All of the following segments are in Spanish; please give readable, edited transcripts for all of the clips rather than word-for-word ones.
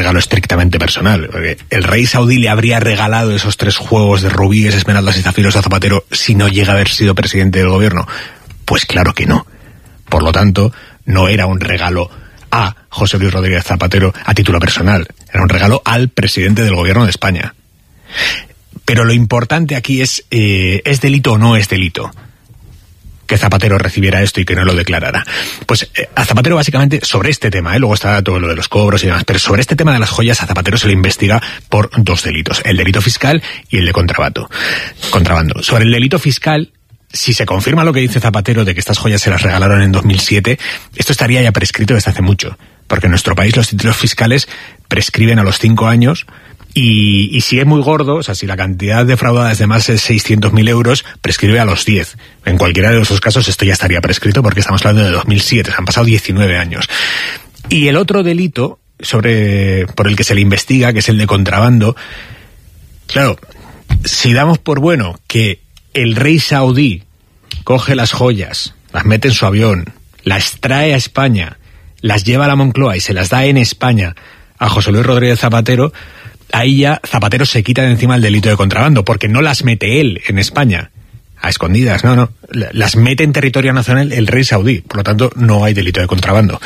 regalo estrictamente personal. ¿El rey saudí le habría regalado esos 3 juegos de rubíes, esmeraldas y zafiros a Zapatero si no llega a haber sido presidente del gobierno? Pues claro que no. Por lo tanto, no era un regalo a José Luis Rodríguez Zapatero a título personal. Era un regalo al presidente del gobierno de España. Pero lo importante aquí ¿es delito o no es delito que Zapatero recibiera esto y que no lo declarara? Pues a Zapatero básicamente sobre este tema, luego está todo lo de los cobros y demás, pero sobre este tema de las joyas a Zapatero se le investiga por 2 delitos, el delito fiscal y el de contrabando. Sobre el delito fiscal, si se confirma lo que dice Zapatero de que estas joyas se las regalaron en 2007, esto estaría ya prescrito desde hace mucho, porque en nuestro país los títulos fiscales prescriben a los 5 años. Y si es muy gordo, o sea, si la cantidad defraudada es de más de 600.000 euros, prescribe a los 10. En cualquiera de esos casos esto ya estaría prescrito porque estamos hablando de 2007, han pasado 19 años. Y el otro delito por el que se le investiga, que es el de contrabando, claro, si damos por bueno que el rey saudí coge las joyas, las mete en su avión, las trae a España, las lleva a la Moncloa y se las da en España a José Luis Rodríguez Zapatero, ahí ya Zapatero se quita de encima el delito de contrabando, porque no las mete él en España, a escondidas, no, las mete en territorio nacional el rey saudí, por lo tanto no hay delito de contrabando.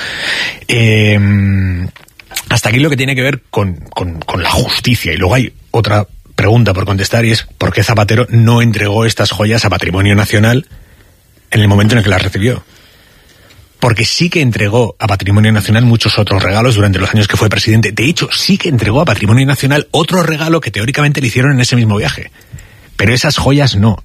Hasta aquí lo que tiene que ver con la justicia, y luego hay otra pregunta por contestar, y es ¿por qué Zapatero no entregó estas joyas a Patrimonio Nacional en el momento en el que las recibió? Porque sí que entregó a Patrimonio Nacional muchos otros regalos durante los años que fue presidente. De hecho, sí que entregó a Patrimonio Nacional otro regalo que teóricamente le hicieron en ese mismo viaje. Pero esas joyas no.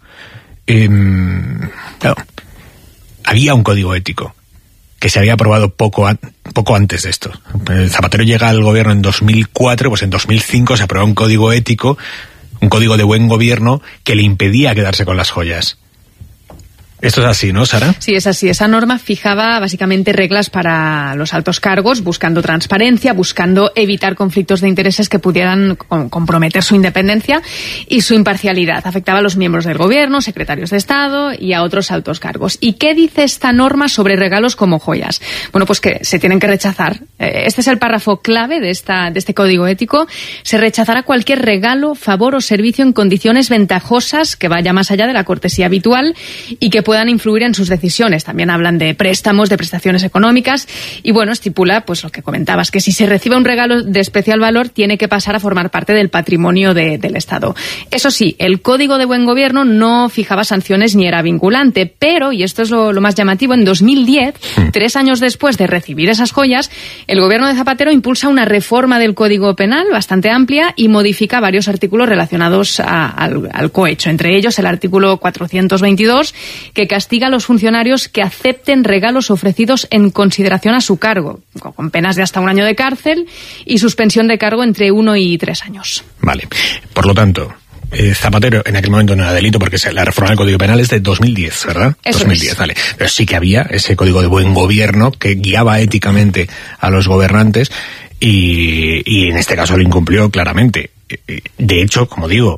Claro, había un código ético que se había aprobado poco antes de esto. Zapatero llega al gobierno en 2004, pues en 2005 se aprobó un código ético, un código de buen gobierno que le impedía quedarse con las joyas. Esto es así, ¿no, Sara? Sí, es así. Esa norma fijaba básicamente reglas para los altos cargos, buscando transparencia, buscando evitar conflictos de intereses que pudieran comprometer su independencia y su imparcialidad. Afectaba a los miembros del gobierno, secretarios de Estado y a otros altos cargos. ¿Y qué dice esta norma sobre regalos como joyas? Bueno, pues que se tienen que rechazar. Este es el párrafo clave de este código ético. Se rechazará cualquier regalo, favor o servicio en condiciones ventajosas que vaya más allá de la cortesía habitual y que puedan influir en sus decisiones. También hablan de préstamos, de prestaciones económicas y, bueno, estipula pues lo que comentabas, que si se recibe un regalo de especial valor tiene que pasar a formar parte del patrimonio del Estado. Eso sí, el Código de Buen Gobierno no fijaba sanciones ni era vinculante, pero, y esto es lo más llamativo, en 2010, 3 años después de recibir esas joyas, el gobierno de Zapatero impulsa una reforma del Código Penal bastante amplia y modifica varios artículos relacionados al cohecho, entre ellos el artículo 422, que castiga a los funcionarios que acepten regalos ofrecidos en consideración a su cargo, con penas de hasta 1 año de cárcel y suspensión de cargo entre 1 y 3 años. Vale. Por lo tanto, Zapatero en aquel momento no era delito porque la reforma del Código Penal es de 2010, ¿verdad? Eso 2010, es. Vale. Pero sí que había ese Código de Buen Gobierno que guiaba éticamente a los gobernantes y en este caso lo incumplió claramente. De hecho, como digo,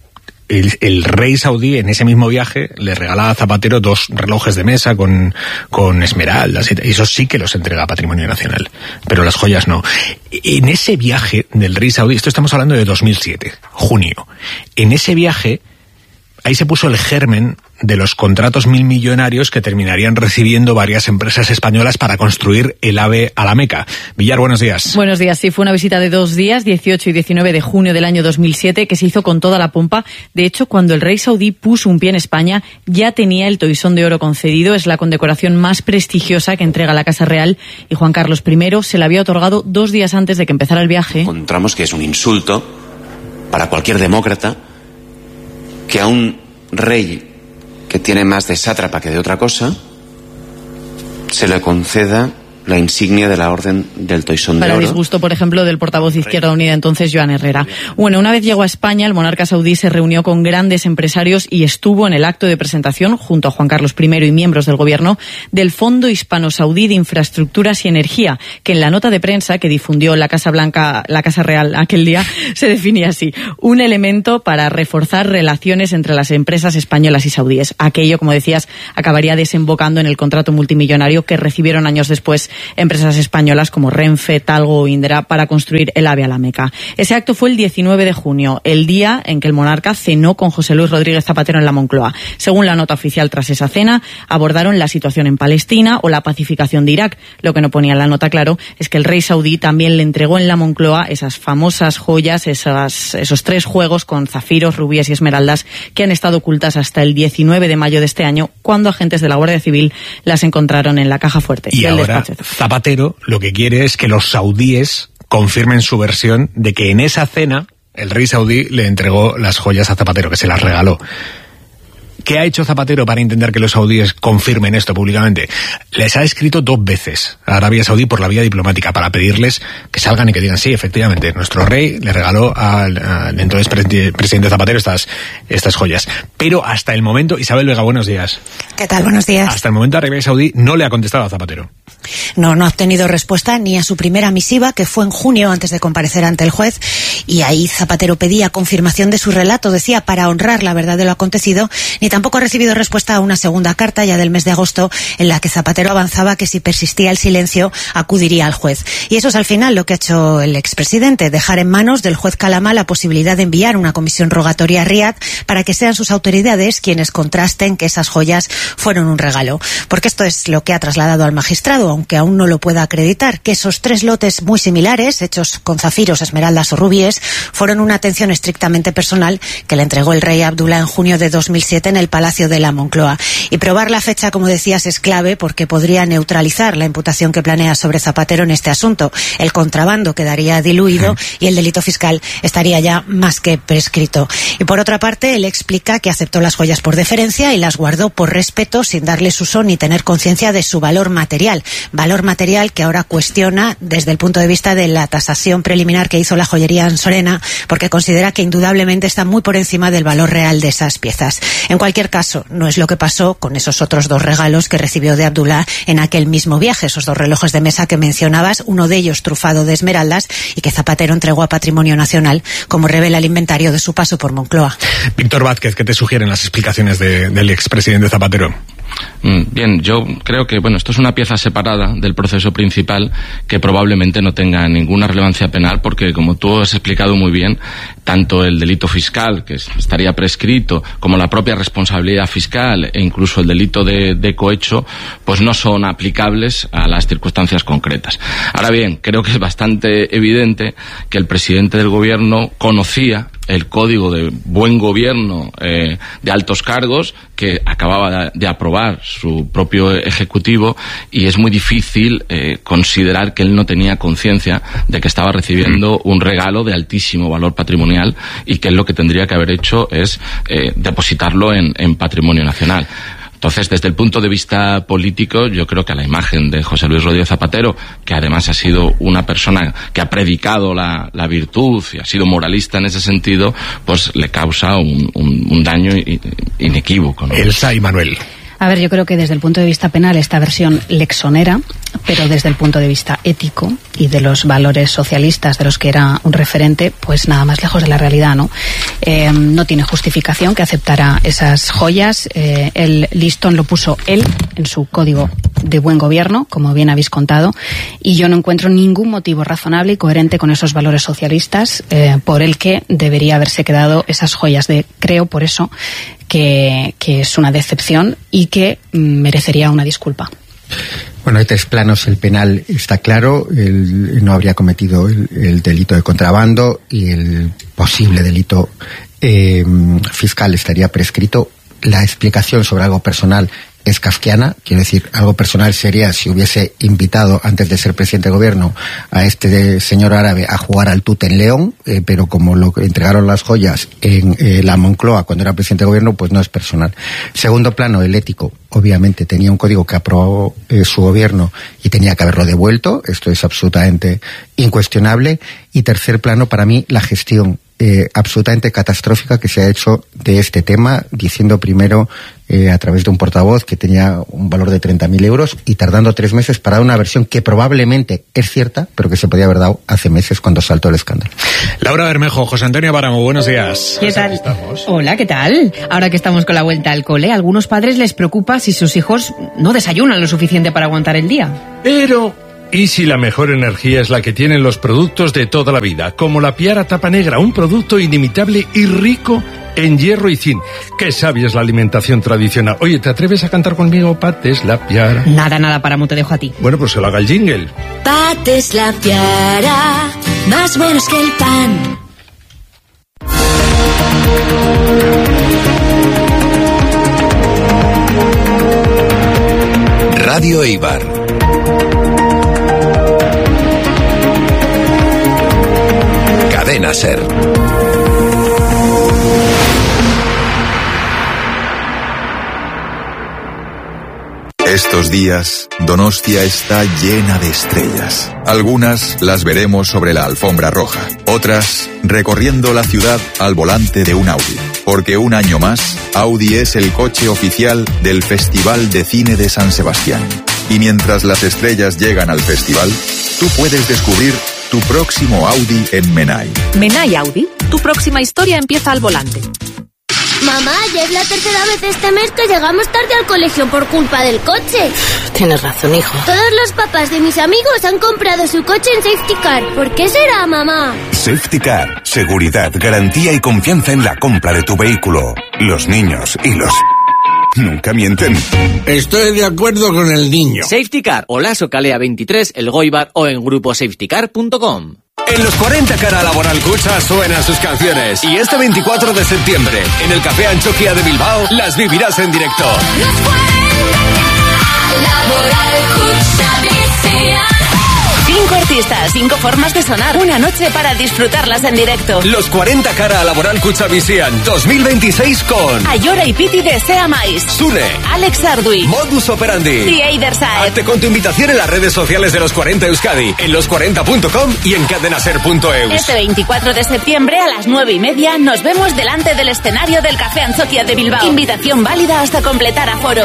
el rey saudí en ese mismo viaje le regalaba a Zapatero 2 relojes de mesa con esmeraldas y eso sí que los entrega a Patrimonio Nacional, pero las joyas no. En ese viaje del rey saudí, esto estamos hablando de 2007, junio, en ese viaje ahí se puso el germen de los contratos milmillonarios que terminarían recibiendo varias empresas españolas para construir el AVE a la Meca. Villar, buenos días. Buenos días, sí, fue una visita de 2 días, 18 y 19 de junio del año 2007, que se hizo con toda la pompa. De hecho, cuando el rey saudí puso un pie en España, ya tenía el toisón de oro concedido. Es la condecoración más prestigiosa que entrega la Casa Real y Juan Carlos I se la había otorgado 2 días antes de que empezara el viaje. Encontramos que es un insulto para cualquier demócrata que a un rey que tiene más de sátrapa que de otra cosa se le conceda la insignia de la Orden del Toisón de Oro. Para disgusto, por ejemplo, del portavoz de Izquierda Unida, entonces Joan Herrera. Bueno, una vez llegó a España, el monarca saudí se reunió con grandes empresarios y estuvo en el acto de presentación, junto a Juan Carlos I y miembros del gobierno, del Fondo Hispano-Saudí de Infraestructuras y Energía, que en la nota de prensa que difundió la Casa Real aquel día, se definía así: un elemento para reforzar relaciones entre las empresas españolas y saudíes. Aquello, como decías, acabaría desembocando en el contrato multimillonario que recibieron años después empresas españolas como Renfe, Talgo o Indra para construir el AVE a la Meca. Ese acto fue el 19 de junio, el día en que el monarca cenó con José Luis Rodríguez Zapatero en la Moncloa. Según la nota oficial, tras esa cena, abordaron la situación en Palestina o la pacificación de Irak. Lo que no ponía en la nota claro es que el rey saudí también le entregó en la Moncloa esas famosas joyas, esos 3 juegos con zafiros, rubíes y esmeraldas que han estado ocultas hasta el 19 de mayo de este año, cuando agentes de la Guardia Civil las encontraron en la caja fuerte y del ahora despacho. Zapatero lo que quiere es que los saudíes confirmen su versión de que en esa cena el rey saudí le entregó las joyas a Zapatero, que se las regaló. ¿Qué ha hecho Zapatero para intentar que los saudíes confirmen esto públicamente? Les ha escrito 2 veces a Arabia Saudí por la vía diplomática para pedirles que salgan y que digan sí, efectivamente, nuestro rey le regaló al entonces presidente Zapatero estas joyas. Pero hasta el momento, Isabel Vega, buenos días. ¿Qué tal? Buenos días. Hasta el momento Arabia Saudí no le ha contestado a Zapatero. No ha obtenido respuesta ni a su primera misiva, que fue en junio antes de comparecer ante el juez, y ahí Zapatero pedía confirmación de su relato, decía, para honrar la verdad de lo acontecido, ni tampoco ha recibido respuesta a una segunda carta ya del mes de agosto en la que Zapatero avanzaba que si persistía el silencio acudiría al juez. Y eso es al final lo que ha hecho el expresidente, dejar en manos del juez Calama la posibilidad de enviar una comisión rogatoria a Riad para que sean sus autoridades quienes contrasten que esas joyas fueron un regalo. Porque esto es lo que ha trasladado al magistrado, aunque aún no lo pueda acreditar, que esos 3 lotes muy similares, hechos con zafiros, esmeraldas o rubíes, fueron una atención estrictamente personal que le entregó el rey Abdullah en junio de 2007 en el Palacio de la Moncloa. Y probar la fecha, como decías, es clave porque podría neutralizar la imputación que planea sobre Zapatero en este asunto. El contrabando quedaría diluido y el delito fiscal estaría ya más que prescrito. Y por otra parte, él explica que aceptó las joyas por deferencia y las guardó por respeto, sin darles uso ni tener conciencia de su valor material que ahora cuestiona desde el punto de vista de la tasación preliminar que hizo la joyería Ansorena, porque considera que indudablemente está muy por encima del valor real de esas piezas. En cualquier caso, no es lo que pasó con esos otros 2 regalos que recibió de Abdullah en aquel mismo viaje, esos 2 relojes de mesa que mencionabas, uno de ellos trufado de esmeraldas y que Zapatero entregó a Patrimonio Nacional, como revela el inventario de su paso por Moncloa. Víctor Vázquez, ¿qué te sugieren las explicaciones del expresidente Zapatero? Bien, yo creo que esto es una pieza separada del proceso principal que probablemente no tenga ninguna relevancia penal porque, como tú has explicado muy bien, tanto el delito fiscal, que estaría prescrito, como la propia responsabilidad fiscal e incluso el delito de cohecho, pues no son aplicables a las circunstancias concretas. Ahora bien, creo que es bastante evidente que el presidente del gobierno conocía el Código de Buen Gobierno de altos cargos que acababa de aprobar su propio Ejecutivo y es muy difícil considerar que él no tenía conciencia de que estaba recibiendo un regalo de altísimo valor patrimonial y que él lo que tendría que haber hecho es depositarlo en Patrimonio Nacional. Entonces, desde el punto de vista político, yo creo que a la imagen de José Luis Rodríguez Zapatero, que además ha sido una persona que ha predicado la virtud y ha sido moralista en ese sentido, pues le causa un daño inequívoco, ¿no? Elsa y Manuel. A ver, yo creo que desde el punto de vista penal esta versión le exonera, pero desde el punto de vista ético y de los valores socialistas de los que era un referente, pues nada más lejos de la realidad, ¿no? No tiene justificación que aceptara esas joyas. El listón lo puso él en su Código de Buen Gobierno, como bien habéis contado, y yo no encuentro ningún motivo razonable y coherente con esos valores socialistas por el que debería haberse quedado esas joyas. Creo por eso que es una decepción y que merecería una disculpa. Bueno, hay 3 planos. El penal está claro, él no habría cometido el delito de contrabando y el posible delito fiscal estaría prescrito. La explicación sobre algo personal es kafkiana, quiero decir, algo personal sería si hubiese invitado antes de ser presidente de gobierno a este señor árabe a jugar al tute en León, pero como lo entregaron las joyas en la Moncloa cuando era presidente de gobierno, pues no es personal. Segundo plano, el ético. Obviamente tenía un código que aprobó su gobierno y tenía que haberlo devuelto, esto es absolutamente incuestionable. Y tercer plano, para mí, la gestión absolutamente catastrófica que se ha hecho de este tema, diciendo primero a través de un portavoz que tenía un valor de 30.000 euros y tardando 3 meses para dar una versión que probablemente es cierta, pero que se podía haber dado hace meses cuando saltó el escándalo. Laura Bermejo, José Antonio Páramo, buenos días. ¿Qué tal? Hola, ¿qué tal? Ahora que estamos con la vuelta al cole, a algunos padres les preocupa si sus hijos no desayunan lo suficiente para aguantar el día. Pero ¿Y si la mejor energía es la que tienen los productos de toda la vida? Como la Piara Tapa Negra, un producto inimitable y rico en hierro y zinc. Qué sabia es la alimentación tradicional. Oye, ¿te atreves a cantar conmigo? Pates la Piara. Nada, Páramo, te dejo a ti. Bueno, pues se lo haga el jingle. Pates la Piara, más buenos que el pan. Radio Eibar. Cadena SER. Estos días, Donostia está llena de estrellas. Algunas las veremos sobre la alfombra roja, otras recorriendo la ciudad al volante de un Audi. Porque un año más, Audi es el coche oficial del Festival de Cine de San Sebastián. Y mientras las estrellas llegan al festival, tú puedes descubrir tu próximo Audi en Menai. Menai Audi, tu próxima historia empieza al volante. Mamá, ya es la tercera vez este mes que llegamos tarde al colegio por culpa del coche. Tienes razón, hijo. Todos los papás de mis amigos han comprado su coche en Safety Car. ¿Por qué será, mamá? Safety Car. Seguridad, garantía y confianza en la compra de tu vehículo. Los niños y los... nunca mienten. Estoy de acuerdo con el niño. Safety Car o la Socalea 23, el Goibar o en gruposafetycar.com. En los 40 Cara Laboral Cucha suenan sus canciones. Y este 24 de septiembre, en el Café Anchoquia de Bilbao, las vivirás en directo. Los 40 Cara Laboral Cucha Vicea. 5 artistas, 5 formas de sonar. Una noche para disfrutarlas en directo. Los 40 Cara Laboral Cucha Visian 2026 con Ayora y Piti de Sea Mais, Sune, Alex Ardui, Modus Operandi y Eiderside. Hazte con tu invitación en las redes sociales de Los 40 Euskadi, en los40.com y en cadenaser.eus. Este 24 de septiembre a las 9:30 nos vemos delante del escenario del Café Anchoquia de Bilbao. Invitación válida hasta completar aforo.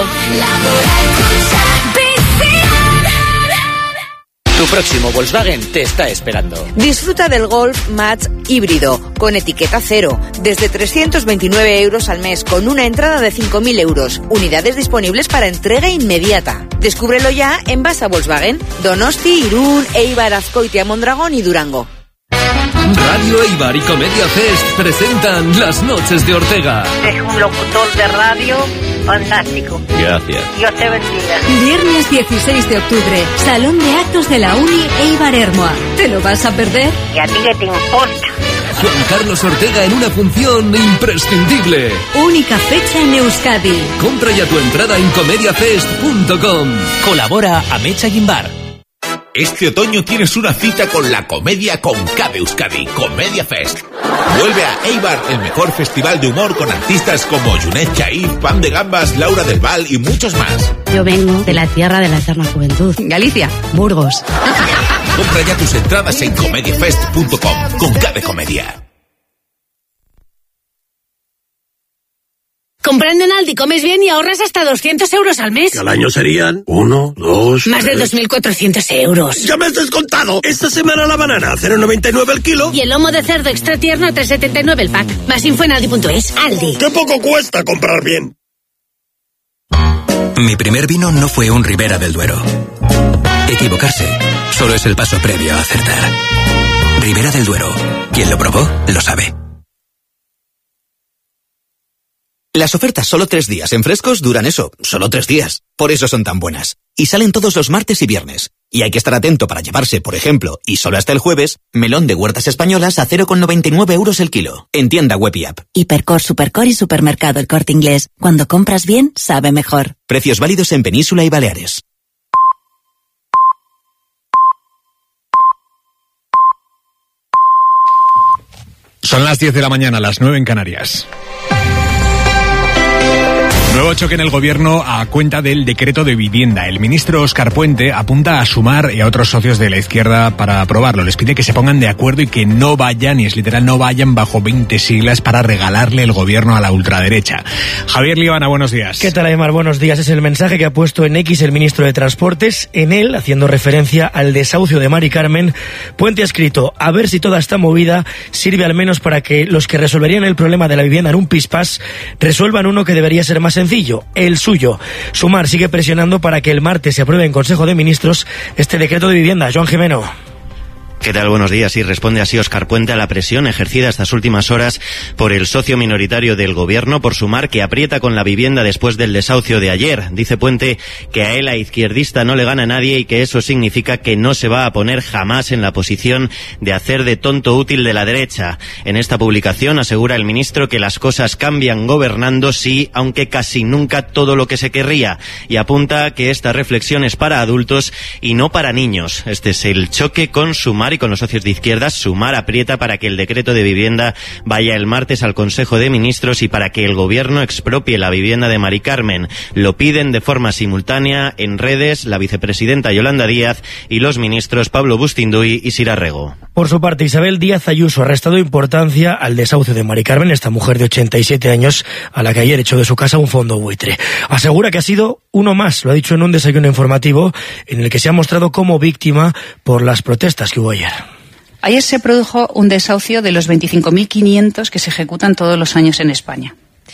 Tu próximo Volkswagen te está esperando. Disfruta del Golf Match híbrido, con etiqueta cero, desde 329 euros al mes, con una entrada de 5.000 euros. Unidades disponibles para entrega inmediata. Descúbrelo ya en Basa Volkswagen, Donosti, Irún, Eibar, Azkoitia, Mondragón y Durango. Radio Eibar y Comedia Fest presentan Las Noches de Ortega. Es un locutor de radio fantástico. Gracias. Dios te bendiga. Viernes 16 de octubre, Salón de Actos de la Uni Eibar Hermoa. ¿Te lo vas a perder? ¿Y a ti qué te importa? Juan Carlos Ortega en una función imprescindible. Única fecha en Euskadi. Compra ya tu entrada en comediafest.com. Colabora Amecha Guimbar. Este otoño tienes una cita con la comedia con Cabe Euskadi, Comedia Fest. Vuelve a Eibar, el mejor festival de humor con artistas como Junet Chaif, Pan de Gambas, Laura del Val y muchos más. Yo vengo de la tierra de la eterna juventud. Galicia. Burgos. Compra ya tus entradas en comediafest.com con Cabe Comedia. Comprando en Aldi comes bien y ahorras hasta 200 euros al mes. Que al año serían 1, 2... Más de 2.400 euros. ¡Ya me has descontado! Esta semana la banana, 0,99 el kilo. Y el lomo de cerdo extra tierno, 3,79 el pack. Más info en Aldi.es. Aldi. ¡Qué poco cuesta comprar bien! Mi primer vino no fue un Ribera del Duero. Equivocarse solo es el paso previo a acertar. Ribera del Duero. Quien lo probó, lo sabe. Las ofertas solo 3 días en Frescos duran eso, solo 3 días. Por eso son tan buenas. Y salen todos los martes y viernes. Y hay que estar atento para llevarse, por ejemplo, y solo hasta el jueves, melón de Huertas Españolas a 0,99 euros el kilo. En tienda web y app. Hipercor, Supercor y Supermercado El Corte Inglés. Cuando compras bien, sabe mejor. Precios válidos en Península y Baleares. Son las 10 de la mañana, las 9 en Canarias. Nuevo choque en el gobierno a cuenta del decreto de vivienda. El ministro Óscar Puente apunta a Sumar y a otros socios de la izquierda para aprobarlo. Les pide que se pongan de acuerdo y que no vayan, y es literal, no vayan bajo 20 siglas para regalarle el gobierno a la ultraderecha. Javier Líbana, buenos días. ¿Qué tal, Aymar? Buenos días. Es el mensaje que ha puesto en X el ministro de Transportes. En él, haciendo referencia al desahucio de Mari Carmen, Puente ha escrito: a ver si toda esta movida sirve al menos para que los que resolverían el problema de la vivienda en un pispás resuelvan uno que debería ser más sencillo sencillo, el suyo. Sumar sigue presionando para que el martes se apruebe en Consejo de Ministros este decreto de vivienda. Joan Jimeno. ¿Qué tal? Buenos días. Y responde así Óscar Puente a la presión ejercida estas últimas horas por el socio minoritario del gobierno, por Sumar, que aprieta con la vivienda después del desahucio de ayer. Dice Puente que a él, a izquierdista, no le gana a nadie y que eso significa que no se va a poner jamás en la posición de hacer de tonto útil de la derecha. En esta publicación asegura el ministro que las cosas cambian gobernando, sí, aunque casi nunca todo lo que se querría. Y apunta que esta reflexión es para adultos y no para niños. Este es el choque con Sumar y con los socios de izquierdas. Sumar aprieta para que el decreto de vivienda vaya el martes al Consejo de Ministros y para que el gobierno expropie la vivienda de Mari Carmen. Lo piden de forma simultánea en redes la vicepresidenta Yolanda Díaz y los ministros Pablo Bustinduy y Sira Rego. Por su parte, Isabel Díaz Ayuso ha restado importancia al desahucio de Mari Carmen, esta mujer de 87 años a la que ayer echó de su casa un fondo buitre. Asegura que ha sido uno más, lo ha dicho en un desayuno informativo en el que se ha mostrado como víctima por las protestas que hubo ayer. Ayer se produjo un desahucio de los 25.500 que se ejecutan todos los años en España,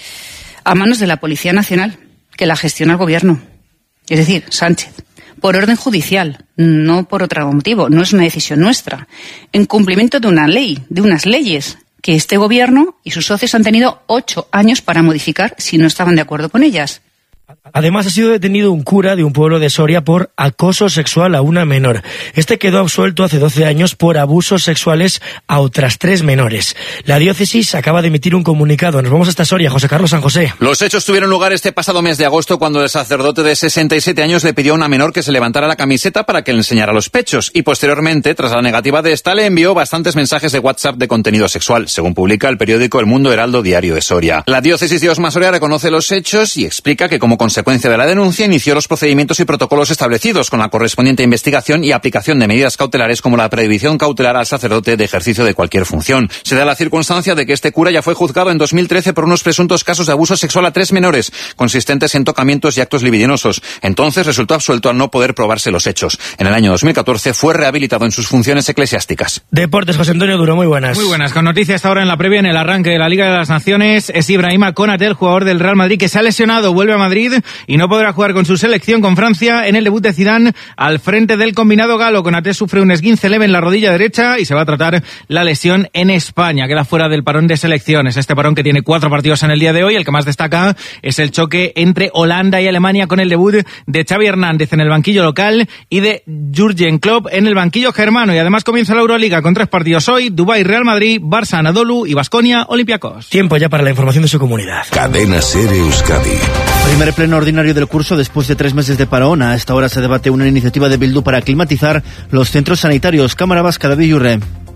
a manos de la Policía Nacional, que la gestiona el Gobierno, es decir, Sánchez, por orden judicial, no por otro motivo, no es una decisión nuestra, en cumplimiento de una ley, de unas leyes que este Gobierno y sus socios han tenido 8 años para modificar si no estaban de acuerdo con ellas. Además, ha sido detenido un cura de un pueblo de Soria por acoso sexual a una menor. Este quedó absuelto hace 12 años por abusos sexuales a otras 3 menores. La diócesis acaba de emitir un comunicado. Nos vamos hasta Soria. José Carlos San José. Los hechos tuvieron lugar este pasado mes de agosto cuando el sacerdote de 67 años le pidió a una menor que se levantara la camiseta para que le enseñara los pechos y posteriormente, tras la negativa de esta, le envió bastantes mensajes de WhatsApp de contenido sexual, según publica el periódico El Mundo Heraldo Diario de Soria. La diócesis de Osma Soria reconoce los hechos y explica que como consecuencia de la denuncia inició los procedimientos y protocolos establecidos con la correspondiente investigación y aplicación de medidas cautelares como la prohibición cautelar al sacerdote de ejercicio de cualquier función. Se da la circunstancia de que este cura ya fue juzgado en 2013 por unos presuntos casos de abuso sexual a 3 menores, consistentes en tocamientos y actos libidinosos. Entonces resultó absuelto al no poder probarse los hechos. En el año 2014 fue rehabilitado en sus funciones eclesiásticas. Deportes, José Antonio Duro, muy buenas. Muy buenas, con noticias ahora en la previa en el arranque de la Liga de las Naciones. Es Ibrahima Konaté, el jugador del Real Madrid, que se ha lesionado, vuelve a Madrid y no podrá jugar con su selección con Francia en el debut de Zidane al frente del combinado galo. Konaté sufre un esguince leve en la rodilla derecha y se va a tratar la lesión en España. Queda fuera del parón de selecciones. Este parón que tiene 4 partidos en el día de hoy. El que más destaca es el choque entre Holanda y Alemania con el debut de Xavi Hernández en el banquillo local y de Jürgen Klopp en el banquillo germano. Y además comienza la Euroliga con 3 partidos hoy: Dubái, Real Madrid, Barça, Anadolu y Baskonia, Olympiacos. Tiempo ya para la información de su comunidad. Cadena SER Euskadi. Primer pleno ordinario del curso después de 3 meses de parón. A esta hora se debate una iniciativa de Bildu para climatizar los centros sanitarios. Cámara Vasca, David Yurre.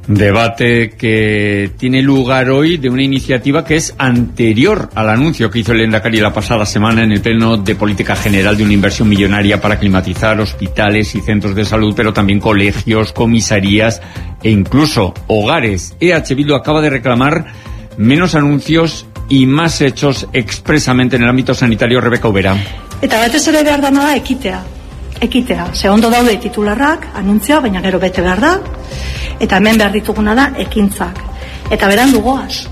Debate que tiene lugar hoy de una iniciativa que es anterior al anuncio que hizo el Lehendakari la pasada semana en el Pleno de Política General de una inversión millonaria para climatizar hospitales y centros de salud, pero también colegios, comisarías e incluso hogares. EH Bildu acaba de reclamar menos anuncios y más hechos expresamente en el ámbito sanitario. Rebeca Ubera. Eta batez ere behar dana da ekitea. Ze ondo daude titularrak, anuntzioa, baina gero bete behar da, eta hemen behar dituguna da ekintzak. Eta berandu goaz.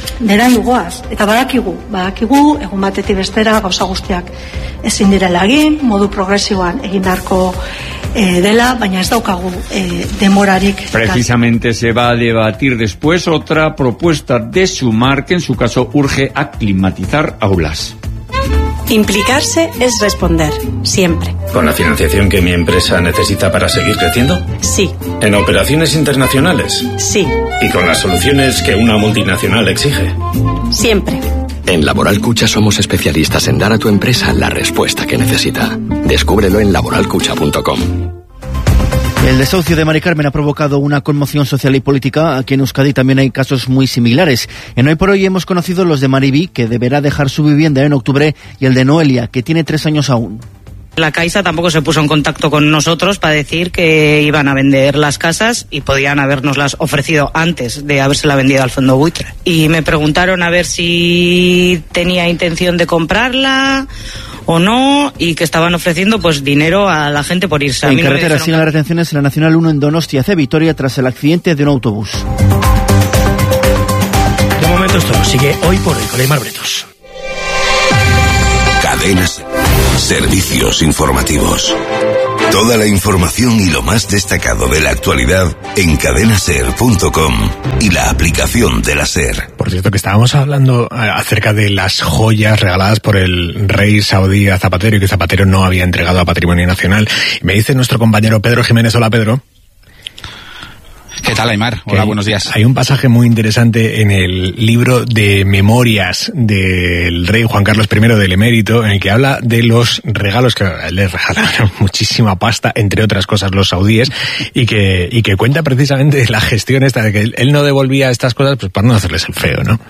Eta badakigu, egun batetik bestera gauza guztiak ezin direla egin, modu progresiboan egin beharko dela, baina ez daukagu demorarik. Precisamente se va a debatir después otra propuesta de Sumar que en su caso urge a climatizar aulas. Implicarse es responder, siempre. ¿Con la financiación que mi empresa necesita para seguir creciendo? Sí. ¿En operaciones internacionales? Sí. ¿Y con las soluciones que una multinacional exige? Siempre. En Laboral Cucha somos especialistas en dar a tu empresa la respuesta que necesita. Descúbrelo en laboralcucha.com. El desahucio de Mari Carmen ha provocado una conmoción social y política. Aquí en Euskadi también hay casos muy similares. En Hoy por Hoy hemos conocido los de Mariby, que deberá dejar su vivienda en octubre, y el de Noelia, que tiene 3 años aún. La Caixa tampoco se puso en contacto con nosotros para decir que iban a vender las casas y podían habernoslas ofrecido antes de habérsela vendido al fondo buitre. Y me preguntaron a ver si tenía intención de comprarla o no, y que estaban ofreciendo pues dinero a la gente por irse. En carretera siguen las retenciones en la Nacional 1 en Donostia hacia Vitoria tras el accidente de un autobús. De momento esto sigue Hoy por Hoy con Aymar Bretos. Cadena SER. Servicios informativos. Toda la información y lo más destacado de la actualidad en cadenaser.com y la aplicación de la SER. Por cierto, que estábamos hablando acerca de las joyas regaladas por el rey saudí a Zapatero y que Zapatero no había entregado a Patrimonio Nacional. Y me dice nuestro compañero Pedro Jiménez. Hola, Pedro. ¿Qué tal, Aymar? Hola, buenos días. Hay un pasaje muy interesante en el libro de memorias del rey Juan Carlos I del Emérito, en el que habla de los regalos que le regalaron muchísima pasta, entre otras cosas, los saudíes, y que cuenta precisamente la gestión esta de que él no devolvía estas cosas pues para no hacerles el feo, ¿no?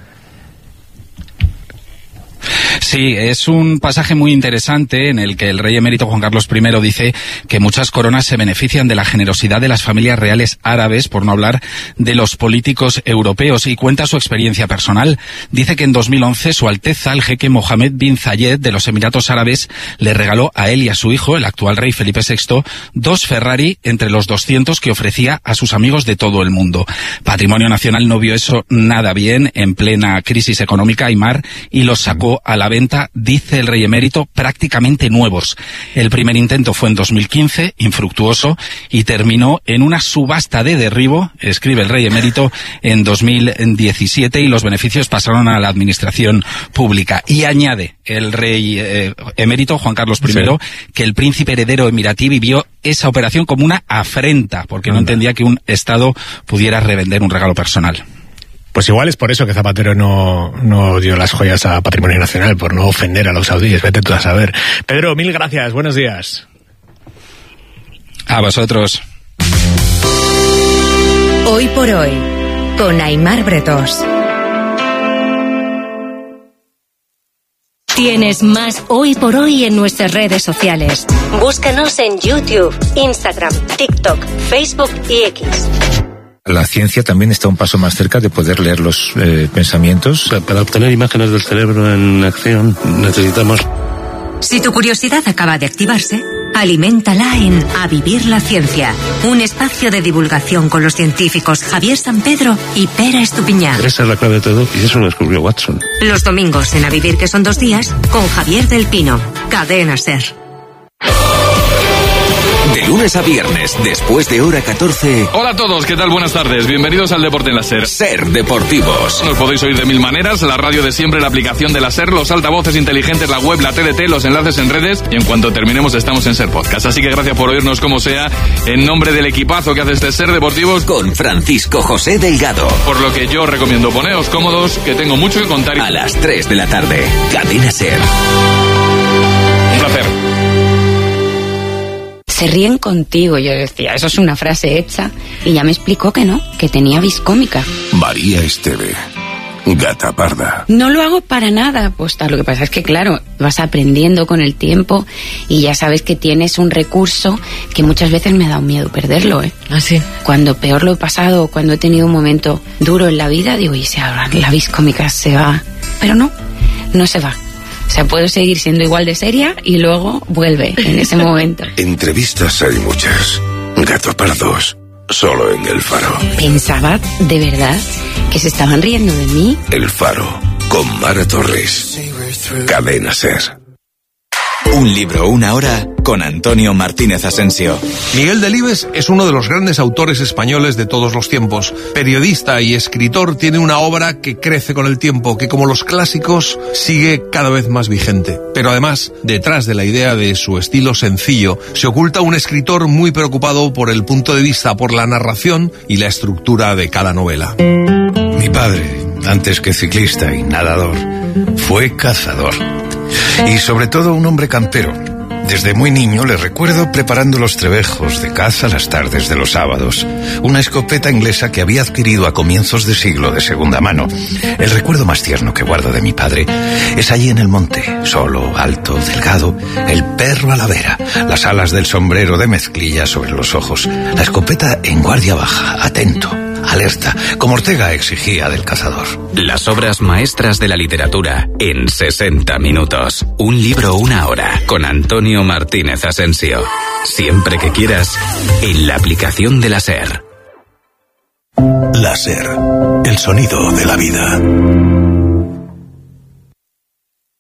Sí, es un pasaje muy interesante en el que el rey emérito Juan Carlos I dice que muchas coronas se benefician de la generosidad de las familias reales árabes, por no hablar de los políticos europeos, y cuenta su experiencia personal. Dice que en 2011 Su Alteza, el jeque Mohammed bin Zayed de los Emiratos Árabes, le regaló a él y a su hijo, el actual rey Felipe VI, 2 Ferrari entre los 200 que ofrecía a sus amigos de todo el mundo. Patrimonio Nacional no vio eso nada bien en plena crisis económica, Aymar, y los sacó a la venta, dice el rey emérito, prácticamente nuevos. El primer intento fue en 2015, infructuoso, y terminó en una subasta de derribo, escribe el rey emérito, en 2017, y los beneficios pasaron a la administración pública. Y añade el rey emérito, Juan Carlos I, que el príncipe heredero emiratí vivió esa operación como una afrenta, porque no entendía que un Estado pudiera revender un regalo personal. Pues igual es por eso que Zapatero no dio las joyas a Patrimonio Nacional, por no ofender a los saudíes, vete tú a saber. Pedro, mil gracias, buenos días. A vosotros. Hoy por hoy, con Aymar Bretos. Tienes más Hoy por Hoy en nuestras redes sociales. Búscanos en YouTube, Instagram, TikTok, Facebook y X. La ciencia también está un paso más cerca de poder leer los pensamientos. Para obtener imágenes del cerebro en acción necesitamos... Si tu curiosidad acaba de activarse, aliméntala en A Vivir la Ciencia, un espacio de divulgación con los científicos Javier San Pedro y Pera Estupiñán. Esa es la clave de todo y eso lo descubrió Watson. Los domingos en A Vivir, que son 2 días, con Javier del Pino, Cadena SER. De lunes a viernes, después de hora 14... Hola a todos, ¿qué tal? Buenas tardes. Bienvenidos al Deporte en la SER. SER Deportivos. Nos podéis oír de 1000 maneras, la radio de siempre, la aplicación de la SER, los altavoces inteligentes, la web, la TDT, los enlaces en redes, y en cuanto terminemos estamos en SER Podcast. Así que gracias por oírnos como sea, en nombre del equipazo que hace este SER Deportivos. Con Francisco José Delgado. Por lo que yo recomiendo poneos cómodos, que tengo mucho que contar. A las 3 de la tarde, Cadena SER. Un placer. Se ríen contigo, yo decía, eso es una frase hecha, y ya me explicó que no, que tenía vis cómica. María Esteve, gata parda. No lo hago para nada, pues lo que pasa es que claro, vas aprendiendo con el tiempo y ya sabes que tienes un recurso que muchas veces me ha dado miedo perderlo, ¿eh? ¿Ah, sí? Cuando peor lo he pasado, cuando he tenido un momento duro en la vida, digo, y si ahora la vis cómica se va, pero no se va. O sea, puedo seguir siendo igual de seria y luego vuelve en ese momento. Entrevistas hay muchas. Gato pardos, solo en El Faro. Pensaba, de verdad, que se estaban riendo de mí. El Faro, con Mara Torres. Cadena SER. Un libro, una hora, con Antonio Martínez Asensio. Miguel Delibes es uno de los grandes autores españoles de todos los tiempos. Periodista y escritor, tiene una obra que crece con el tiempo, que como los clásicos sigue cada vez más vigente. Pero además, detrás de la idea de su estilo sencillo, se oculta un escritor muy preocupado por el punto de vista, por la narración y la estructura de cada novela. Mi padre, antes que ciclista y nadador, fue cazador. Y sobre todo un hombre campero. Desde muy niño le recuerdo preparando los trebejos de caza las tardes de los sábados. Una escopeta inglesa que había adquirido a comienzos de siglo de segunda mano. El recuerdo más tierno que guardo de mi padre es allí en el monte, solo, alto, delgado, el perro a la vera, las alas del sombrero de mezclilla sobre los ojos, la escopeta en guardia baja, atento, alerta, como Ortega exigía del cazador. Las obras maestras de la literatura en 60 minutos. Un libro, una hora, con Antonio Martínez Asensio. Siempre que quieras, en la aplicación de la SER. La SER, el sonido de la vida.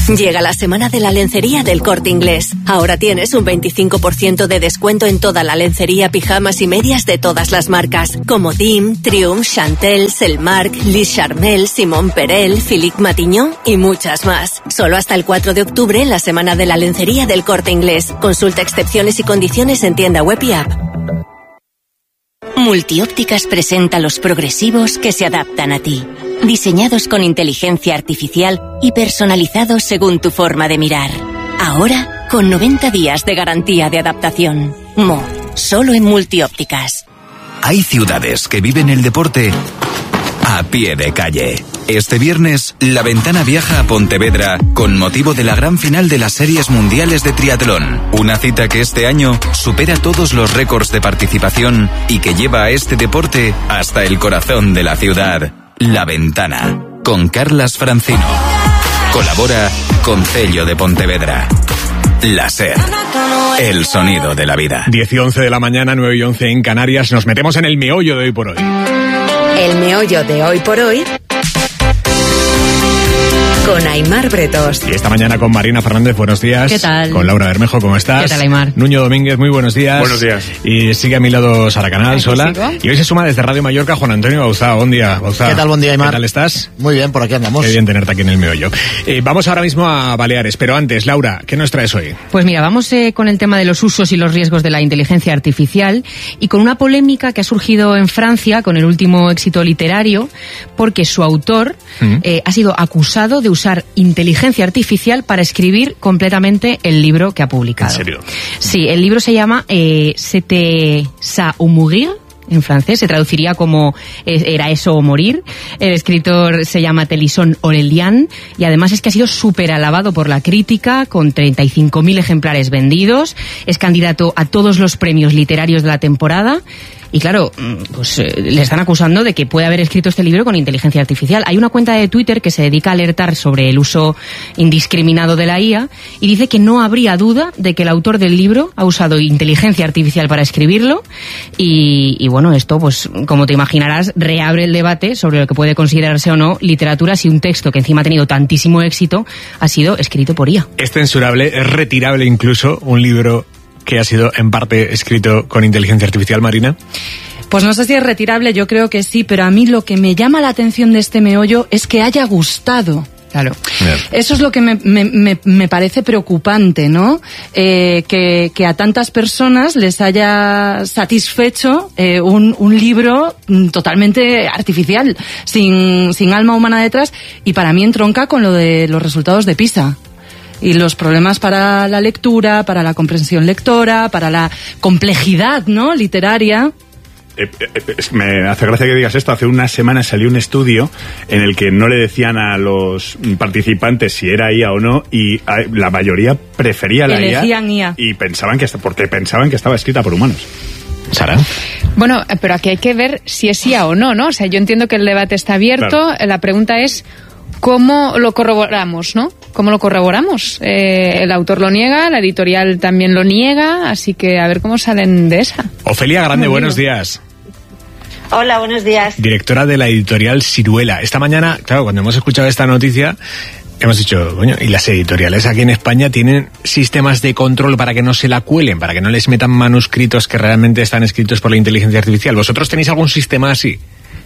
Llega la semana de la lencería del Corte Inglés. Ahora tienes un 25% de descuento en toda la lencería, pijamas y medias de todas las marcas, como Dim, Triumph, Chantel, Selmark, Liz Charmel, Simon Perel, Philippe Matignon y muchas más. Solo hasta el 4 de octubre en la semana de la lencería del Corte Inglés. Consulta excepciones y condiciones en tienda web y app. Multiópticas presenta los progresivos que se adaptan a ti. Diseñados con inteligencia artificial y personalizados según tu forma de mirar. Ahora, con 90 días de garantía de adaptación. Solo en Multiópticas. Hay ciudades que viven el deporte a pie de calle. Este viernes, La Ventana viaja a Pontevedra con motivo de la gran final de las Series Mundiales de Triatlón. Una cita que este año supera todos los récords de participación y que lleva a este deporte hasta el corazón de la ciudad. La Ventana, con Carlas Francino. Colabora Concello de Pontevedra. La SER, el sonido de la vida. 10 y 11 de la mañana, 9 y 11 en Canarias. Nos metemos en el meollo de hoy por hoy. El meollo de hoy por hoy, con Aimar Bretos. Y esta mañana con Marina Fernández, buenos días. ¿Qué tal? Con Laura Bermejo, ¿cómo estás? ¿Qué tal, Aimar? Nuño Domínguez, muy buenos días. Buenos días. Y sigue a mi lado Sara Canal, sola. Y hoy se suma desde Radio Mallorca Juan Antonio Bauzá. Buen día, Bauzá. ¿Qué tal? Buen día, Aimar. ¿Qué tal estás? Muy bien, por aquí andamos. Qué bien tenerte aquí en el meollo. Vamos ahora mismo a Baleares, pero antes, Laura, ¿qué nos traes hoy? Pues mira, vamos con el tema de los usos y los riesgos de la inteligencia artificial y con una polémica que ha surgido en Francia con el último éxito literario, porque su autor ha sido acusado de usar inteligencia artificial para escribir completamente el libro que ha publicado. ¿En serio? Sí, el libro se llama C'était ça ou mourir. En francés se traduciría como era eso o morir. El escritor se llama Télisson Aurélien y además es que ha sido súper alabado por la crítica, con 35.000 ejemplares vendidos. Es candidato a todos los premios literarios de la temporada. Y claro, pues le están acusando de que puede haber escrito este libro con inteligencia artificial. Hay una cuenta de Twitter que se dedica a alertar sobre el uso indiscriminado de la IA y dice que no habría duda de que el autor del libro ha usado inteligencia artificial para escribirlo. Y bueno, esto, pues como te imaginarás, reabre el debate sobre lo que puede considerarse o no literatura si un texto que encima ha tenido tantísimo éxito ha sido escrito por IA. Es censurable, es retirable incluso un libro que ha sido en parte escrito con inteligencia artificial, Marina. Pues no sé si es retirable, yo creo que sí, pero a mí lo que me llama la atención de este meollo es que haya gustado. Claro. Eso es lo que me parece preocupante, ¿no? Que a tantas personas les haya satisfecho un libro totalmente artificial, sin alma humana detrás, y para mí entronca con lo de los resultados de PISA. Y los problemas para la lectura, para la comprensión lectora, para la complejidad, ¿no?, literaria. Me hace gracia que digas esto. Hace unas semanas salió un estudio en el que no le decían a los participantes si era IA o no, y la mayoría prefería la IA. Y pensaban que estaba escrita por humanos. Sara. Bueno, pero aquí hay que ver si es IA o no, ¿no? O sea, yo entiendo que el debate está abierto. Claro. La pregunta es ¿cómo lo corroboramos, no? ¿Cómo lo corroboramos? El autor lo niega, la editorial también lo niega, así que a ver cómo salen de esa. Ofelia Grande, buenos días. Hola, buenos días. Directora de la editorial Siruela. Esta mañana, claro, cuando hemos escuchado esta noticia, hemos dicho, coño, y las editoriales aquí en España tienen sistemas de control para que no se la cuelen, para que no les metan manuscritos que realmente están escritos por la inteligencia artificial. ¿Vosotros tenéis algún sistema así?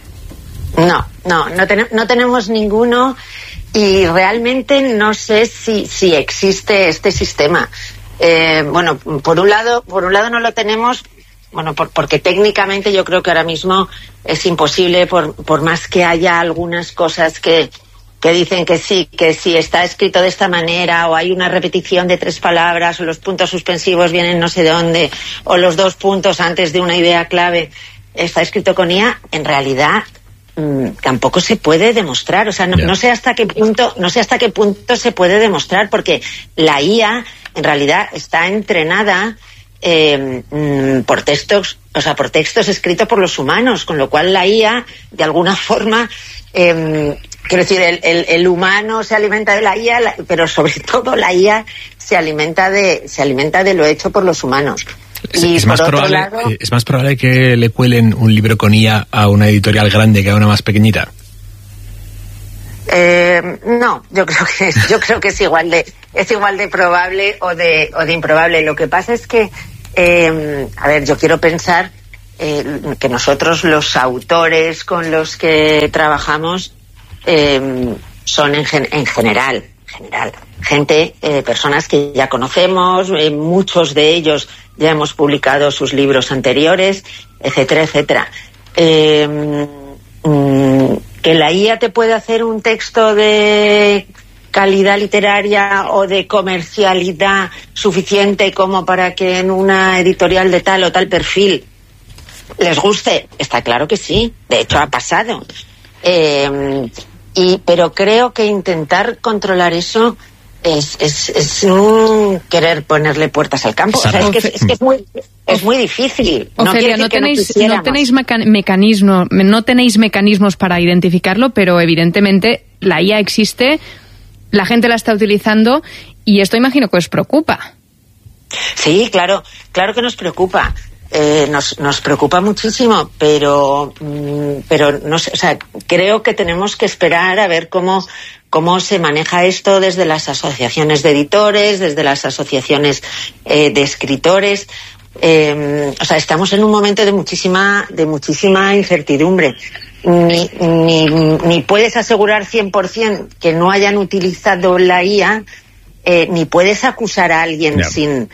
No tenemos ninguno y realmente no sé si existe este sistema. Bueno, por un lado no lo tenemos, bueno, porque técnicamente yo creo que ahora mismo es imposible, por más que haya algunas cosas que dicen que si está escrito de esta manera, o hay una repetición de 3 palabras, o los puntos suspensivos vienen no sé de dónde, o los 2 puntos antes de una idea clave está escrito con IA, en realidad tampoco se puede demostrar. O sea, no sé hasta qué punto se puede demostrar, porque la IA en realidad está entrenada por textos escritos por los humanos, con lo cual la IA de alguna forma, quiero decir, el humano se alimenta de la IA, pero sobre todo la IA se alimenta de lo hecho por los humanos. Es más probable que le cuelen un libro con IA a una editorial grande que a una más pequeñita. No, yo creo que es igual de probable o de improbable. Lo que pasa es que, yo quiero pensar que nosotros, los autores con los que trabajamos, son en general gente, personas que ya conocemos, muchos de ellos ya hemos publicado sus libros anteriores, etcétera, etcétera. Que la IA te puede hacer un texto de calidad literaria o de comercialidad suficiente como para que en una editorial de tal o tal perfil les guste, está claro que sí, de hecho ha pasado. Pero creo que intentar controlar eso es un querer ponerle puertas al campo. O sea, es muy difícil. Ofelia, no tenéis mecanismos para identificarlo, pero evidentemente la IA existe, la gente la está utilizando y esto imagino que os preocupa. Sí, claro que nos preocupa. Nos preocupa muchísimo, pero no sé, o sea, creo que tenemos que esperar a ver cómo se maneja esto desde las asociaciones de editores, desde las asociaciones de escritores. O sea, estamos en un momento de muchísima incertidumbre. Ni puedes asegurar 100% que no hayan utilizado la IA, ni puedes acusar a alguien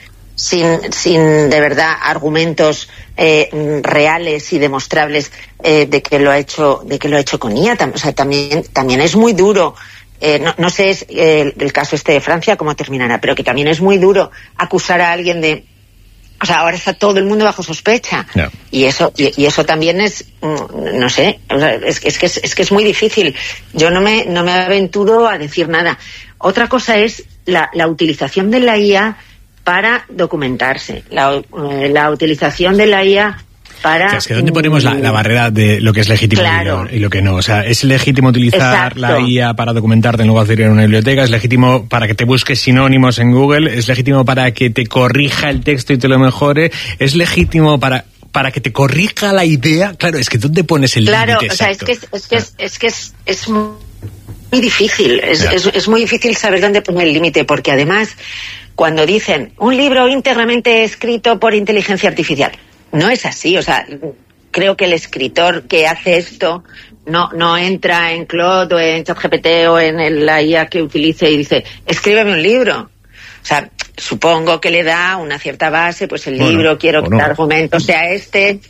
sin de verdad argumentos reales y demostrables de que lo ha hecho con IA. O sea, también es muy duro. No sé el caso de Francia cómo terminará, pero que también es muy duro acusar a alguien de... O sea, ahora está todo el mundo bajo sospecha. No. Y eso también es, no sé, o sea, es que es muy difícil. Yo no me aventuro a decir nada. Otra cosa es la utilización de la IA para documentarse, la utilización de la IA para... Es que ¿dónde ponemos la barrera de lo que es legítimo y lo que no? O sea, ¿es legítimo utilizar la IA para documentarte en lugar de ir a una biblioteca? ¿Es legítimo para que te busques sinónimos en Google? ¿Es legítimo para que te corrija el texto y te lo mejore? ¿Es legítimo para que te corrija la idea? Claro, es que ¿dónde pones el límite exacto? Claro, o sea, es muy difícil. Es muy difícil saber dónde poner el límite, porque además, cuando dicen un libro íntegramente escrito por inteligencia artificial, no es así. O sea, creo que el escritor que hace esto no entra en Claude o en ChatGPT o en la IA que utilice y dice, escríbeme un libro. O sea, supongo que le da una cierta base, pues el libro, quiero que el argumento sea este.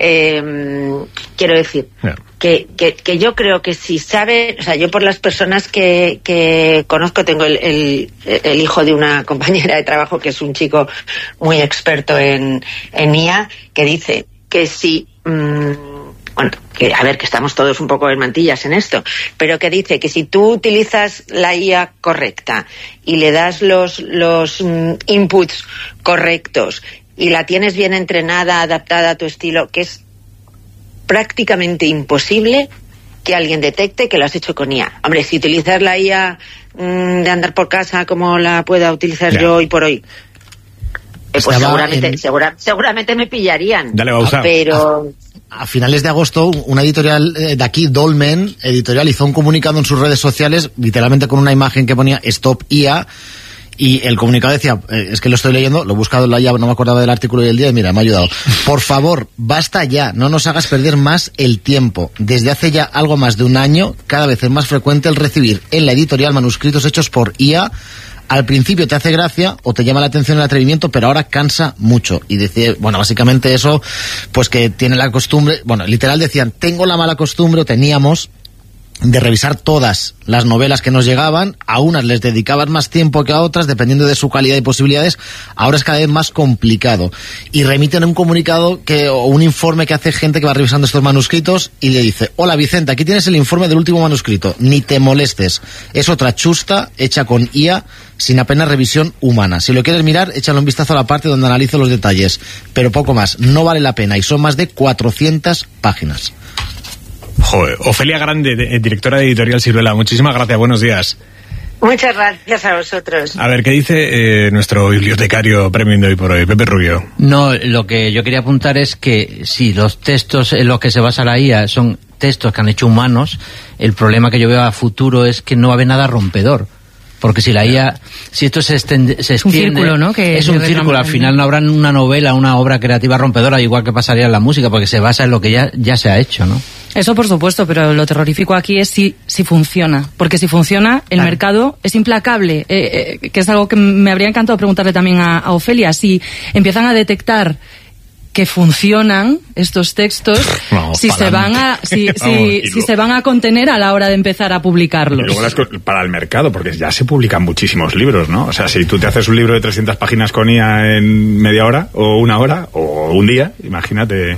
Quiero decir que yo creo que si sabe, o sea, yo por las personas que conozco, tengo el hijo de una compañera de trabajo que es un chico muy experto en IA, que dice que si que estamos todos un poco en mantillas en esto, pero que dice que si tú utilizas la IA correcta y le das los inputs correctos y la tienes bien entrenada, adaptada a tu estilo, que es prácticamente imposible que alguien detecte que lo has hecho con IA. Hombre, si utilizas la IA de andar por casa como la pueda utilizar yo hoy por hoy, pues seguramente me pillarían. Dale, Bausa. Pero... A finales de agosto, una editorial de aquí, Dolmen Editorial, hizo un comunicado en sus redes sociales, literalmente con una imagen que ponía Stop IA, y el comunicado decía, es que lo estoy leyendo, lo he buscado en la IA, no me acordaba del artículo y el día, y mira, me ha ayudado. Por favor, basta ya, no nos hagas perder más el tiempo. Desde hace ya algo más de un año, cada vez es más frecuente el recibir en la editorial manuscritos hechos por IA. Al principio te hace gracia o te llama la atención el atrevimiento, pero ahora cansa mucho. Y decía, bueno, básicamente eso, pues que tiene la costumbre, bueno, literal decían, tengo la mala costumbre, o teníamos, de revisar todas las novelas que nos llegaban. A unas les dedicaban más tiempo que a otras, dependiendo de su calidad y posibilidades. Ahora es cada vez más complicado. Y remiten un comunicado o un informe que hace gente que va revisando estos manuscritos y le dice, hola Vicente, aquí tienes el informe del último manuscrito, ni te molestes. Es otra chusta hecha con IA, sin apenas revisión humana. Si lo quieres mirar, échale un vistazo a la parte donde analizo los detalles. Pero poco más, no vale la pena, y son más de 400 páginas. Joder, Ofelia Grande, directora de Editorial Siruela, muchísimas gracias, buenos días. Muchas gracias a vosotros. A ver, ¿qué dice nuestro bibliotecario premium de hoy por hoy, Pepe Rubio? No, lo que yo quería apuntar es que si los textos en los que se basa la IA son textos que han hecho humanos, el problema que yo veo a futuro es que no va a haber nada rompedor. Porque si la IA, si esto se extiende, un círculo, ¿no? Que es un círculo, al final no habrá una novela, una obra creativa rompedora, igual que pasaría en la música, porque se basa en lo que ya se ha hecho, ¿no? Eso por supuesto, pero lo terrorífico aquí es si funciona, porque si funciona, el mercado es implacable, que es algo que me habría encantado preguntarle también a Ofelia, si empiezan a detectar que funcionan estos textos, si se van a contener a la hora de empezar a publicarlos. Y luego para el mercado, porque ya se publican muchísimos libros, ¿no? O sea, si tú te haces un libro de 300 páginas con IA en media hora, o una hora, o un día, imagínate.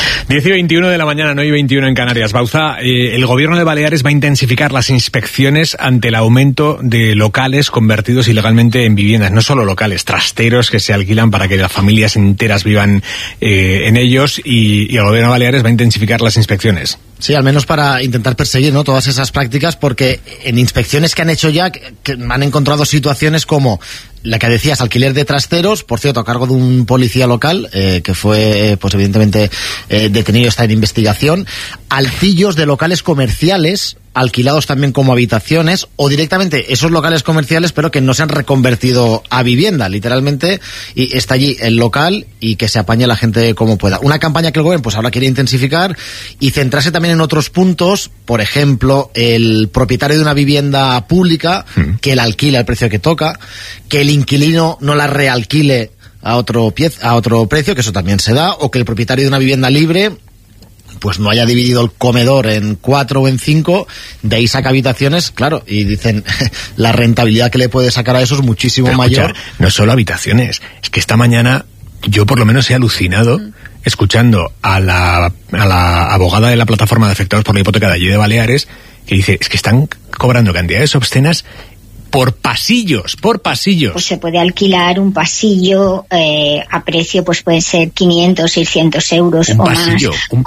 10:21 de la mañana, 9:21 en Canarias. Bauza, el gobierno de Baleares va a intensificar las inspecciones ante el aumento de locales convertidos ilegalmente en viviendas. No solo locales, trasteros que se alquilan para que las familias enteras vivan en ellos, y el gobierno de Baleares va a intensificar las inspecciones. Sí, al menos para intentar perseguir, ¿no?, todas esas prácticas, porque en inspecciones que han hecho ya que han encontrado situaciones como la que decías, alquiler de trasteros, por cierto, a cargo de un policía local, que fue, pues evidentemente, detenido, está en investigación, altillos de locales comerciales, alquilados también como habitaciones, o directamente esos locales comerciales, pero que no se han reconvertido a vivienda, literalmente, y está allí el local y que se apañe la gente como pueda. Una campaña que el gobierno pues ahora quiere intensificar y centrarse también en otros puntos, por ejemplo, el propietario de una vivienda pública, que la alquila al precio que toca, que el inquilino no la realquile a otro precio, que eso también se da, o que el propietario de una vivienda libre pues no haya dividido el comedor en 4 o en 5, de ahí saca habitaciones, claro, y dicen, la rentabilidad que le puede sacar a eso es muchísimo mayor. No solo habitaciones, es que esta mañana yo por lo menos he alucinado escuchando a la abogada de la plataforma de afectados por la hipoteca de allí de Baleares, que dice, es que están cobrando cantidades obscenas por pasillos. Pues se puede alquilar un pasillo a precio, pues puede ser 500, 600 euros o más. Un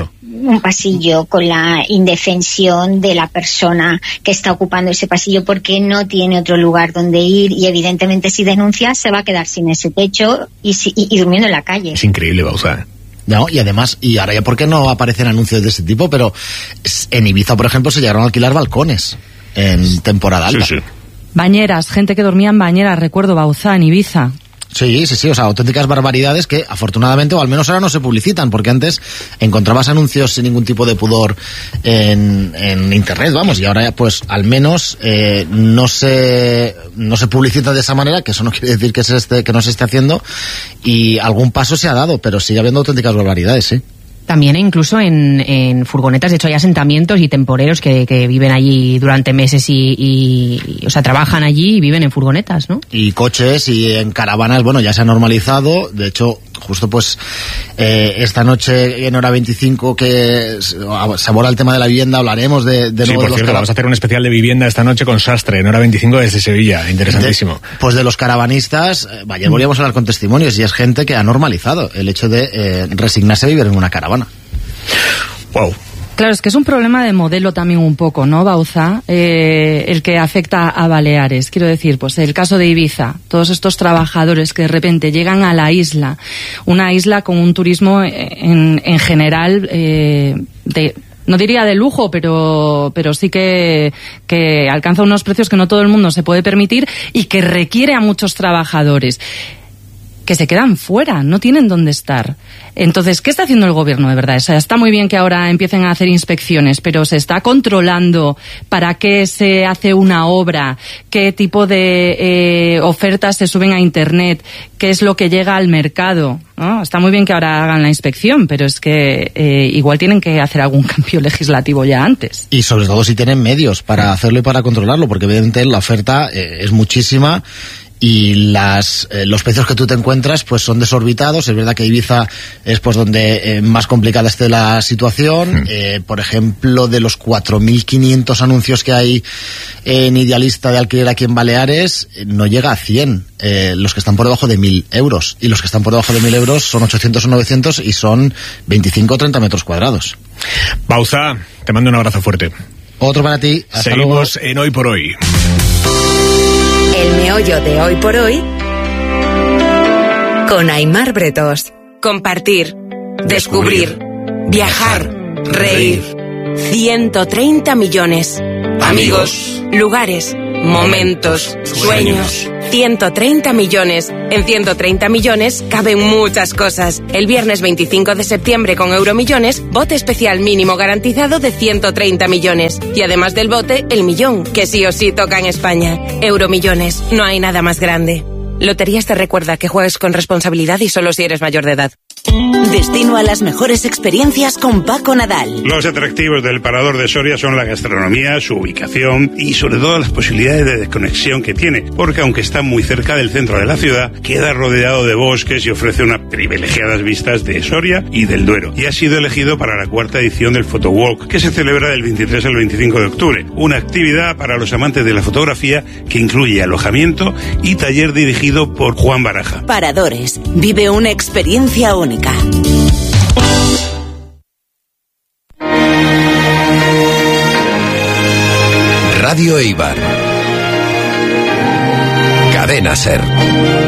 pasillo con la indefensión de la persona que está ocupando ese pasillo porque no tiene otro lugar donde ir, y evidentemente si denuncia se va a quedar sin ese techo y durmiendo en la calle. Es increíble, Bauza. No, y además, y ahora ya por qué no aparecen anuncios de ese tipo, pero en Ibiza, por ejemplo, se llegaron a alquilar balcones en temporada alta. Sí. Bañeras, gente que dormía en bañeras, recuerdo, Bauza, en Ibiza. Sí, o sea, auténticas barbaridades que afortunadamente, o al menos ahora, no se publicitan, porque antes encontrabas anuncios sin ningún tipo de pudor en internet, vamos, y ahora pues al menos no se publicita de esa manera, que eso no quiere decir que no se esté haciendo, y algún paso se ha dado, pero sigue habiendo auténticas barbaridades, sí. También incluso en furgonetas, de hecho hay asentamientos y temporeros que viven allí durante meses y o sea, trabajan allí y viven en furgonetas, ¿no? Y coches y en caravanas, bueno, ya se ha normalizado, de hecho, justo pues esta noche en Hora 25 que se aborda el tema de la vivienda, hablaremos de nuevo. Sí, por cierto, vamos a hacer un especial de vivienda esta noche con Sastre en Hora 25 desde Sevilla, interesantísimo. Pues de los caravanistas, ayer volvíamos a hablar con testimonios y es gente que ha normalizado el hecho de resignarse a vivir en una caravana. Wow. Claro, es que es un problema de modelo también un poco, ¿no, Bauza? El que afecta a Baleares. Quiero decir, pues el caso de Ibiza, todos estos trabajadores que de repente llegan a la isla, una isla con un turismo en general no diría de lujo, pero sí que alcanza unos precios que no todo el mundo se puede permitir y que requiere a muchos trabajadores que se quedan fuera, no tienen dónde estar. Entonces, ¿qué está haciendo el gobierno de verdad? O sea, está muy bien que ahora empiecen a hacer inspecciones, pero ¿se está controlando para qué se hace una obra? ¿Qué tipo de ofertas se suben a Internet? ¿Qué es lo que llega al mercado? ¿No? Está muy bien que ahora hagan la inspección, pero es que igual tienen que hacer algún cambio legislativo ya antes. Y sobre todo si tienen medios para hacerlo y para controlarlo, porque evidentemente la oferta es muchísima. Y los precios que tú te encuentras pues son desorbitados. Es verdad que Ibiza es pues donde más complicada esté la situación. Por ejemplo, de los 4.500 anuncios que hay en Idealista de alquiler aquí en Baleares, no llega a 100 los que están por debajo de 1.000 euros. Y los que están por debajo de 1.000 euros son 800 o 900 y son 25 o 30 metros cuadrados. Bauza, te mando un abrazo fuerte. Otro para ti. Hasta Seguimos luego. En Hoy por Hoy. El meollo de Hoy por Hoy con Aimar Bretos. Compartir, descubrir, viajar, reír, 130 millones. Amigos, lugares, momentos, sueños. 130 millones. En 130 millones caben muchas cosas. El viernes 25 de septiembre con Euromillones, bote especial mínimo garantizado de 130 millones. Y además del bote, el millón, que sí o sí toca en España. Euromillones, no hay nada más grande. Loterías te recuerda que juegues con responsabilidad y solo si eres mayor de edad. Destino a las mejores experiencias con Paco Nadal. Los atractivos del Parador de Soria son la gastronomía, su ubicación y sobre todo las posibilidades de desconexión que tiene, porque aunque está muy cerca del centro de la ciudad, queda rodeado de bosques y ofrece unas privilegiadas vistas de Soria y del Duero. Y ha sido elegido para la 4ª edición del Photowalk, que se celebra del 23 al 25 de octubre. Una actividad para los amantes de la fotografía que incluye alojamiento y taller dirigido por Juan Baraja. Paradores. Vive una experiencia única. Radio Eibar. Cadena SER.